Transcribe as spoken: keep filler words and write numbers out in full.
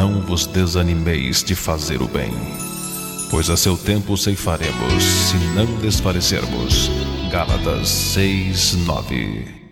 não vos desanimeis de fazer o bem, pois a seu tempo ceifaremos, se não desfalecermos. Gálatas seis, nove.